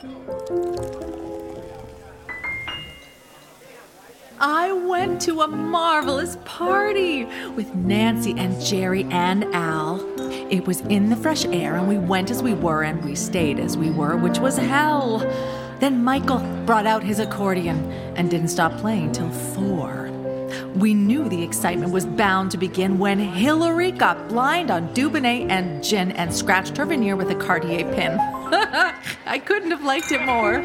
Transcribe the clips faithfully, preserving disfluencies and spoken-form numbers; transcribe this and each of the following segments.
I went to a marvelous party with Nancy and Jerry and Al. It was in the fresh air, and we went as we were, and we stayed as we were, which was hell. Then Michael brought out his accordion and didn't stop playing till four. We knew the excitement was bound to begin when Hillary got blind on Dubonnet and gin and scratched her veneer with a Cartier pin. I couldn't have liked it more.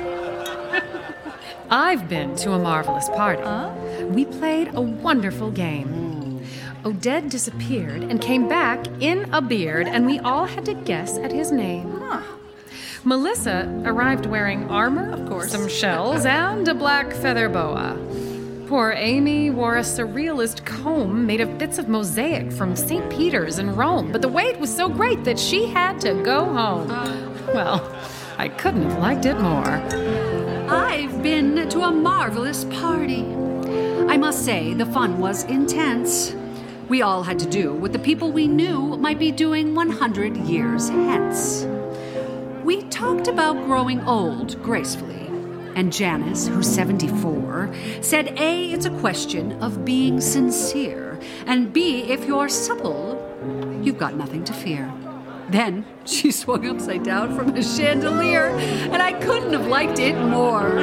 I've been to a marvelous party. Huh? We played a wonderful game. Oded disappeared and came back in a beard, and we all had to guess at his name. Huh. Melissa arrived wearing armor, Of course. some shells, and a black feather boa. Poor Amy wore a surrealist comb made of bits of mosaic from Saint Peter's in Rome, but the wait was so great that she had to go home. Well, I couldn't have liked it more. I've been to a marvelous party. I must say, the fun was intense. We all had to do what the people we knew might be doing one hundred years hence. We talked about growing old gracefully. And Janice, who's seventy-four, said A, it's a question of being sincere, and B, if you're supple, you've got nothing to fear. Then she swung upside down from a chandelier, and I couldn't have liked it more.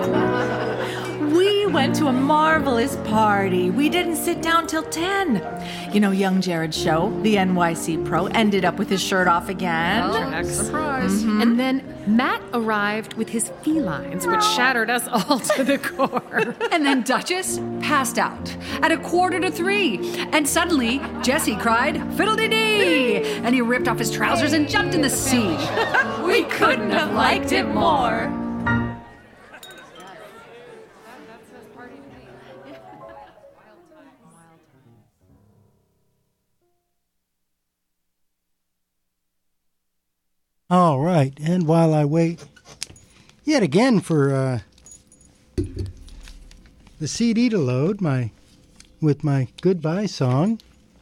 We went to a marvelous party. We didn't sit down till ten. You know, young Jared's show, the N Y C Pro, ended up with his shirt off again. Oh, surprise. Mm-hmm. And then Matt arrived with his felines, which shattered us all to the core. And then Duchess passed out at a quarter to three. And suddenly, Jesse cried, fiddle-dee-dee! And he ripped off his trousers and jumped in the sea. We couldn't have liked it more. All right, and while I wait yet again for uh, the C D to load my with my goodbye song,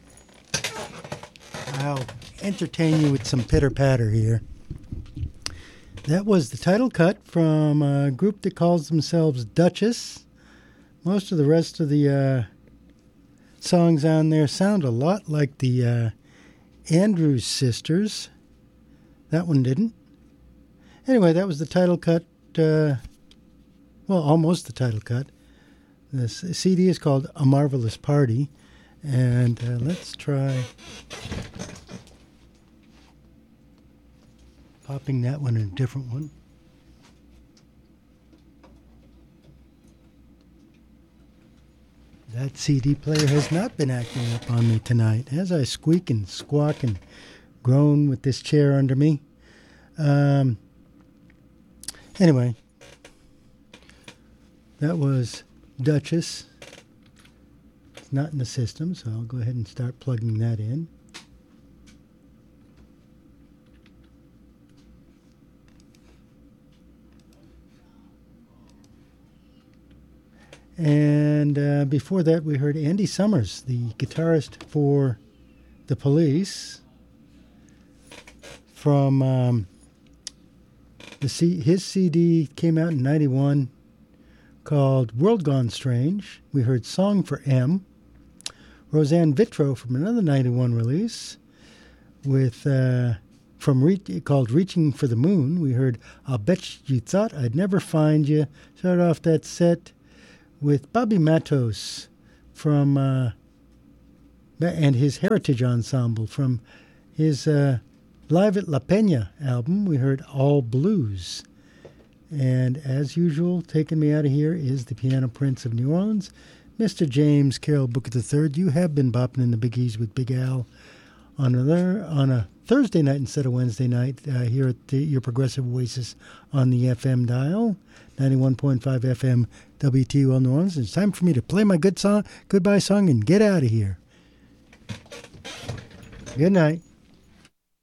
I'll entertain you with some pitter-patter here. That was the title cut from a group that calls themselves Duchess. Most of the rest of the uh, songs on there sound a lot like the uh, Andrews Sisters. That one didn't. Anyway, that was the title cut. Uh, well, almost the title cut. The C D is called A Marvelous Party. And uh, let's try popping that one in a different one. That C D player has not been acting up on me tonight. As I squeak and squawk and groan with this chair under me. Um, anyway, that was Duchess. It's not in the system, so I'll go ahead and start plugging that in. And uh, before that, we heard Andy Summers, the guitarist for The Police, from um, the C- his C D came out in ninety-one called World Gone Strange. We heard Song for M. Roseanne Vitro from another ninety-one release with uh, from Re- called Reaching for the Moon. We heard I'll Bet You Thought I'd Never Find You. Started off that set with Bobby Matos from uh, and his Heritage Ensemble from his uh, Live at La Peña album. We heard All Blues. And as usual, taking me out of here is the Piano Prince of New Orleans, Mister James Carroll Booker the third. You have been bopping in the Big E's with Big Al on a, on a Thursday night instead of Wednesday night uh, here at the, your Progressive Oasis on the F M dial, ninety-one point five F M W T U L New Orleans. It's time for me to play my good song, goodbye song and get out of here. Good night.